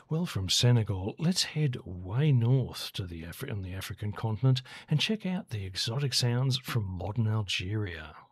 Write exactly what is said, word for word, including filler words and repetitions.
Well, from Senegal, let's head way north to the Afri- on the African continent and check out the exotic sounds from modern Algeria.